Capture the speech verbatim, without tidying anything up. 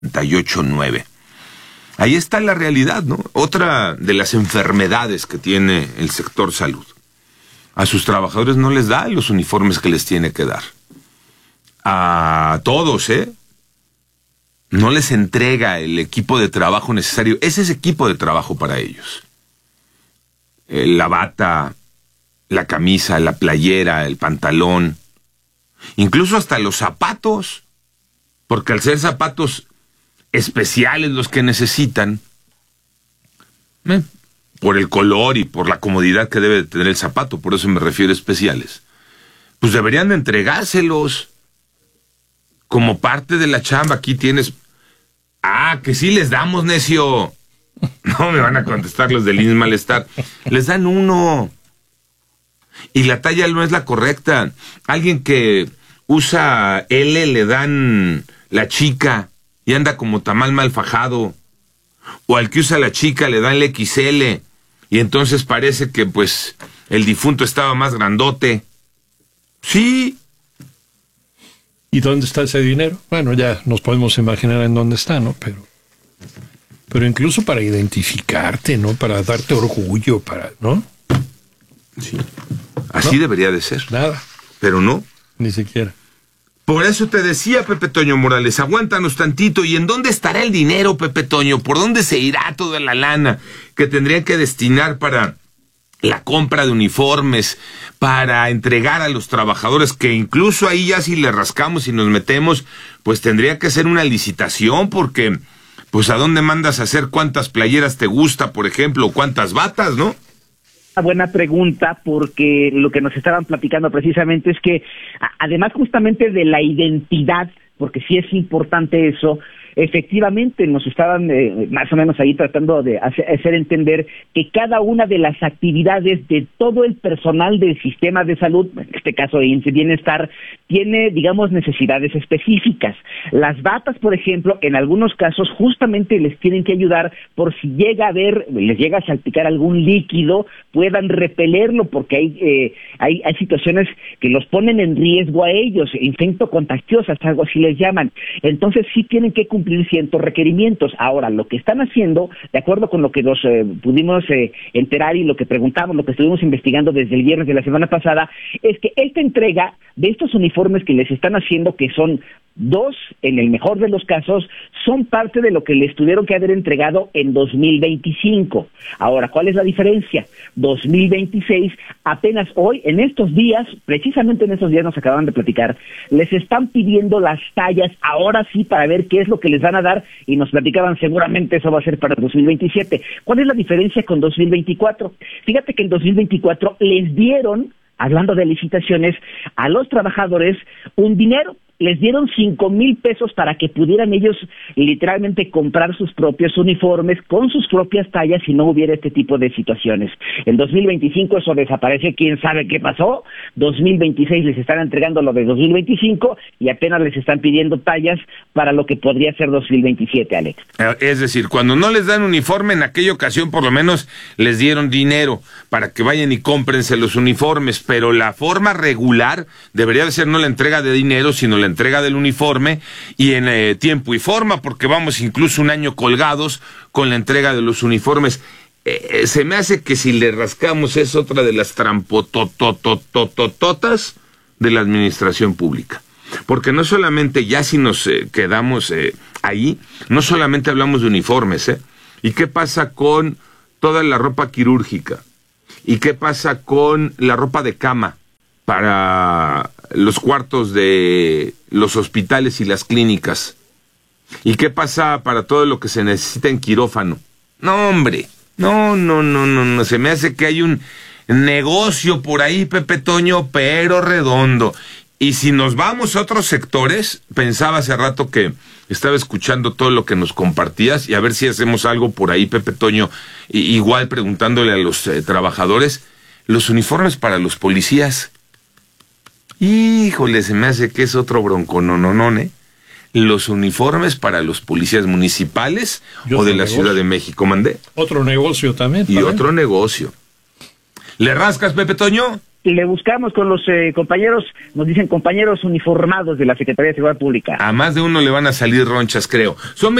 noventa y ocho punto nueve. Ahí está la realidad, ¿no? Otra de las enfermedades que tiene el sector salud. A sus trabajadores no les da los uniformes que les tiene que dar. A todos, ¿eh? No les entrega el equipo de trabajo necesario. Ese es equipo de trabajo para ellos. Eh, la bata, la camisa, la playera, el pantalón, incluso hasta los zapatos, porque al ser zapatos especiales los que necesitan, eh, por el color y por la comodidad que debe de tener el zapato, por eso me refiero a especiales, pues deberían de entregárselos como parte de la chamba. Aquí tienes... Ah, que sí les damos, necio. No me van a contestar los del I N S Malestar. Les dan uno. Y la talla no es la correcta. Alguien que usa L le dan la chica y anda como tamal mal fajado. O al que usa la chica le dan el equis ele. Y entonces parece que pues el difunto estaba más grandote. Sí. ¿Y dónde está ese dinero? Bueno, ya nos podemos imaginar en dónde está, ¿no? Pero, pero incluso para identificarte, ¿no? Para darte orgullo, para, ¿no? Sí. Así ¿no? Debería de ser. Nada. Pero no. Ni siquiera. Por eso te decía, Pepe Toño Morales, aguántanos tantito. ¿Y en dónde estará el dinero, Pepe Toño? ¿Por dónde se irá toda la lana que tendrían que destinar para la compra de uniformes, para entregar a los trabajadores, que incluso ahí ya si le rascamos y nos metemos, pues tendría que ser una licitación, porque pues ¿a dónde mandas a hacer cuántas playeras te gusta, por ejemplo, o cuántas batas, no? Una buena pregunta, porque lo que nos estaban platicando precisamente es que, además justamente de la identidad, porque sí es importante eso, efectivamente nos estaban eh, más o menos ahí tratando de hacer, hacer entender que cada una de las actividades de todo el personal del sistema de salud, en este caso de I M S S Bienestar, tiene, digamos, necesidades específicas. Las batas, por ejemplo, en algunos casos justamente les tienen que ayudar por si llega a haber, les llega a salpicar algún líquido, puedan repelerlo, porque hay, eh, hay, hay situaciones que los ponen en riesgo a ellos, infecto contagiosas, algo así les llaman. Entonces sí tienen que cumplir ciertos requerimientos. Ahora, lo que están haciendo, de acuerdo con lo que nos eh, pudimos eh, enterar y lo que preguntamos, lo que estuvimos investigando desde el viernes de la semana pasada, es que esta entrega de estos uniformes que les están haciendo, que son dos, en el mejor de los casos, son parte de lo que les tuvieron que haber entregado en dos mil veinticinco. Ahora, ¿cuál es la diferencia? dos mil veintiséis, apenas hoy, en estos días, precisamente en estos días nos acaban de platicar, les están pidiendo las tallas, ahora sí, para ver qué es lo que les van a dar, y nos platicaban, seguramente eso va a ser para dos mil veintisiete. ¿Cuál es la diferencia con dos mil veinticuatro? Fíjate que en dos mil veinticuatro les dieron, hablando de licitaciones, a los trabajadores un dinero. Les dieron cinco mil pesos para que pudieran ellos literalmente comprar sus propios uniformes con sus propias tallas si no hubiera este tipo de situaciones. En dos mil veinticinco eso desapareció, quién sabe qué pasó. dos mil veintiséis les están entregando lo de dos mil veinticinco y apenas les están pidiendo tallas para lo que podría ser dos mil veintisiete, Alex. Es decir, cuando no les dan uniforme, en aquella ocasión por lo menos les dieron dinero para que vayan y cómprense los uniformes, pero la forma regular debería de ser no la entrega de dinero, sino la entrega del uniforme, y en eh, tiempo y forma, porque vamos incluso un año colgados con la entrega de los uniformes. Eh, se me hace que si le rascamos es otra de las trampototototototas de la administración pública. Porque no solamente, ya si nos eh, quedamos eh, ahí, no solamente hablamos de uniformes, ¿eh? ¿Y qué pasa con toda la ropa quirúrgica? ¿Y qué pasa con la ropa de cama para los cuartos de los hospitales y las clínicas? ¿Y qué pasa para todo lo que se necesita en quirófano? No, hombre, no, no, no, no, no, se me hace que hay un negocio por ahí, Pepe Toño, pero redondo. Y si nos vamos a otros sectores, pensaba hace rato que estaba escuchando todo lo que nos compartías, y a ver si hacemos algo por ahí, Pepe Toño, y, igual preguntándole a los eh, trabajadores, los uniformes para los policías. Híjole, se me hace que es otro bronco, no, no, no, ¿eh? Los uniformes para los policías municipales o de la negocio. Ciudad de México, mandé. Otro negocio también. Y también. otro negocio. ¿Le rascas, Pepe Toño? le buscamos con los eh, compañeros, nos dicen compañeros uniformados de la Secretaría de Seguridad Pública. A más de uno le van a salir ronchas, creo. Son